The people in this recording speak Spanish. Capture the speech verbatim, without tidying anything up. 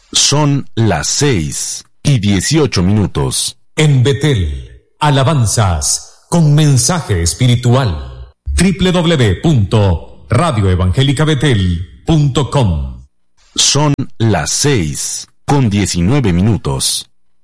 Son las seis y dieciocho minutos. En Betel, alabanzas con mensaje espiritual. doble u doble u doble u punto radio evangélica betel punto com. Son las seis con diecinueve minutos.